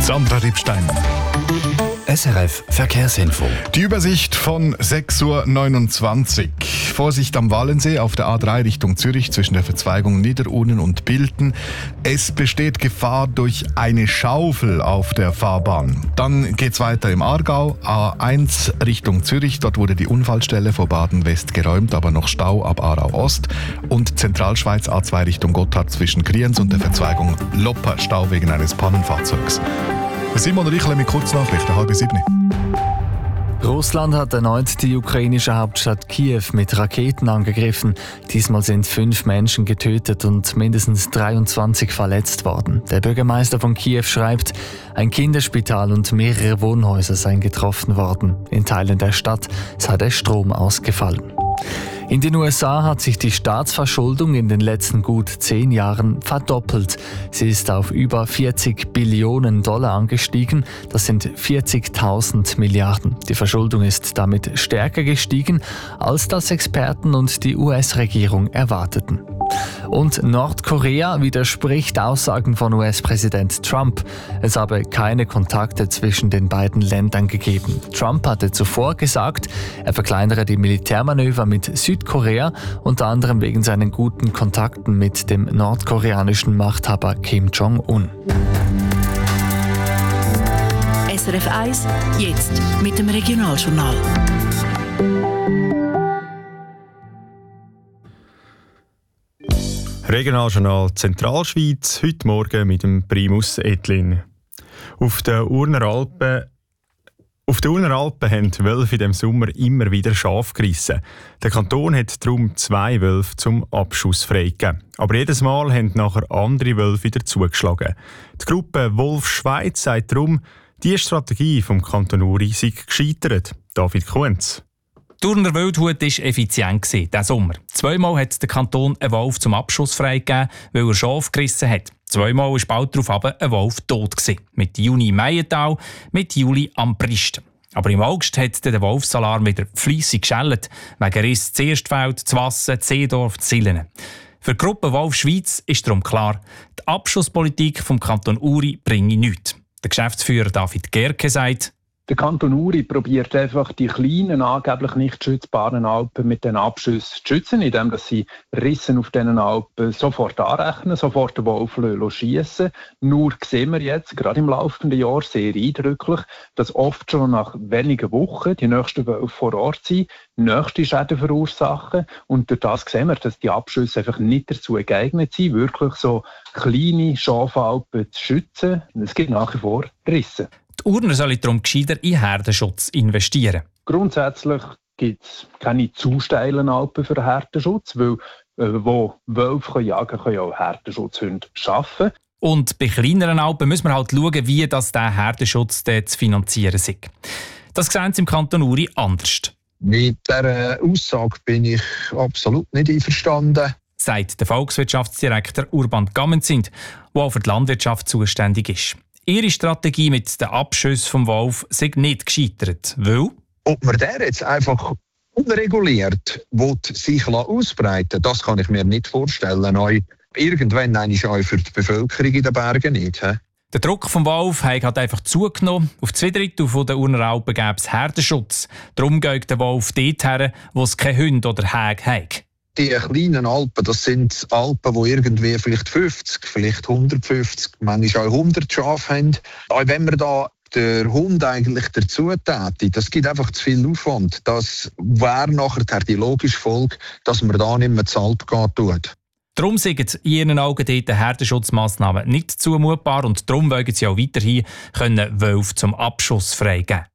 Sandra Riebstein. SRF Verkehrsinfo. Die Übersicht von 6.29 Uhr. Vorsicht am Wallensee auf der A3 Richtung Zürich zwischen der Verzweigung Niederurnen und Bilten. Es besteht Gefahr durch eine Schaufel auf der Fahrbahn. Dann geht's weiter im Aargau. A1 Richtung Zürich. Dort wurde die Unfallstelle vor Baden-West geräumt, aber noch Stau ab Aarau Ost. Und Zentralschweiz A2 Richtung Gotthard zwischen Kriens und der Verzweigung Lopper. Stau wegen eines Pannenfahrzeugs. Simon Richle mit Kurznachrichten, 6:30. Russland hat erneut die ukrainische Hauptstadt Kiew mit Raketen angegriffen. Diesmal sind 5 Menschen getötet und mindestens 23 verletzt worden. Der Bürgermeister von Kiew schreibt, ein Kinderspital und mehrere Wohnhäuser seien getroffen worden. In Teilen der Stadt sei der Strom ausgefallen. In den USA hat sich die Staatsverschuldung in den letzten gut 10 Jahren verdoppelt. Sie ist auf über 40 Billionen Dollar angestiegen. Das sind 40.000 Milliarden. Die Verschuldung ist damit stärker gestiegen, als das Experten und die US-Regierung erwarteten. Und Nordkorea widerspricht Aussagen von US-Präsident Trump. Es habe keine Kontakte zwischen den beiden Ländern gegeben. Trump hatte zuvor gesagt, er verkleinere die Militärmanöver mit Südkorea, unter anderem wegen seinen guten Kontakten mit dem nordkoreanischen Machthaber Kim Jong-un. SRF 1, jetzt mit dem Regionaljournal. Regionaljournal Zentralschweiz, heute Morgen mit dem Primus Etlin. Auf den Urner Alpen haben die Wölfe in diesem Sommer immer wieder Schafe gerissen. Der Kanton hat darum 2 Wölfe zum Abschuss freigegeben. Aber jedes Mal haben nachher andere Wölfe wieder zugeschlagen. Die Gruppe Wolf Schweiz sagt darum, die Strategie vom Kanton Uri sei gescheitert. David Kuhns. Die Urner Wildhut war effizient diesen Sommer. 2-mal hat der Kanton einen Wolf zum Abschuss freigegeben, weil er Schafe gerissen hat. 2-mal war bald darauf ein Wolf tot. Mit Juni im Meiental, mit Juli am Pristen. Aber im August hat der Wolfsalarm wieder fleissig geschellt. Wegen Riss Zierstfeld, Zwassen, Zeedorf, Zillenen. Für die Gruppe Wolf Schweiz ist darum klar, die Abschusspolitik vom Kanton Uri bringe nichts. Der Geschäftsführer David Gerke sagt, der Kanton Uri probiert einfach, die kleinen, angeblich nicht schützbaren Alpen mit den Abschüssen zu schützen, indem sie Rissen auf diesen Alpen sofort anrechnen, sofort den Wolf schiessen. Nur sehen wir jetzt, gerade im laufenden Jahr, sehr eindrücklich, dass oft schon nach wenigen Wochen die nächsten Wölfe vor Ort sind, nächste Schäden verursachen. Und durch das sehen wir, dass die Abschüsse einfach nicht dazu geeignet sind, wirklich so kleine Schafalpen zu schützen. Es gibt nach wie vor Risse. Die Urner sollen darum gescheiter in Herdenschutz investieren. Grundsätzlich gibt es keine zu steilen Alpen für den Herdenschutz, weil wo Wölfe jagen können auch Herdenschutzhunde arbeiten. Und bei kleineren Alpen müssen wir halt schauen, wie das der Herdenschutz zu finanzieren ist. Das sehen sie im Kanton Uri anders. Mit dieser Aussage bin ich absolut nicht einverstanden, sagt der Volkswirtschaftsdirektor Urban Gammenzind, der auch für die Landwirtschaft zuständig ist. Ihre Strategie mit den Abschüssen vom Wolf sei nicht gescheitert, weil... Ob man der jetzt einfach unreguliert sich ausbreiten, das kann ich mir nicht vorstellen. Irgendwann ist auch für die Bevölkerung in den Bergen nicht. He? Der Druck vom Wolf hat einfach zugenommen. Auf 2/3 der Urner Alpen gäbe es Herdenschutz. Darum geht der Wolf dort her, wo es keine Hunde oder Häge hat. Die kleinen Alpen, das sind Alpen, die irgendwie vielleicht 50, vielleicht 150, manchmal auch 100 Schafe haben. Auch wenn man da den Hund eigentlich dazu täte, das gibt einfach zu viel Aufwand. Das wäre nachher die logische Folge, dass man da nicht mehr zu Alp gehen tut. Darum sind in ihren Augen dort Herdenschutzmassnahmen nicht zumutbar und darum wollen sie auch weiterhin Wölfe zum Abschuss freigeben.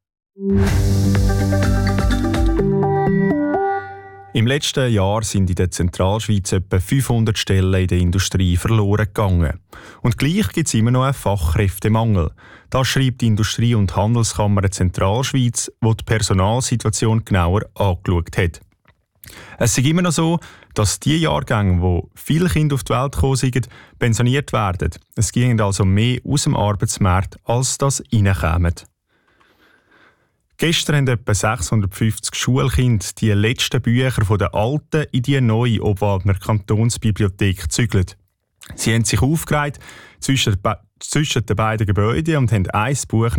Im letzten Jahr sind in der Zentralschweiz etwa 500 Stellen in der Industrie verloren gegangen. Und gleich gibt es immer noch einen Fachkräftemangel. Das schreibt die Industrie- und Handelskammer Zentralschweiz, die die Personalsituation genauer angeschaut hat. Es ist immer noch so, dass die Jahrgänge, wo viele Kinder auf die Welt gekommen sind, pensioniert werden. Es ging also mehr aus dem Arbeitsmarkt, als das reinkommen. Gestern haben etwa 650 Schulkinder die letzten Bücher von der alten in die neue Obwaldner Kantonsbibliothek gezügelt. Sie haben sich aufgereiht zwischen zwischen den beiden Gebäuden und haben ein Buch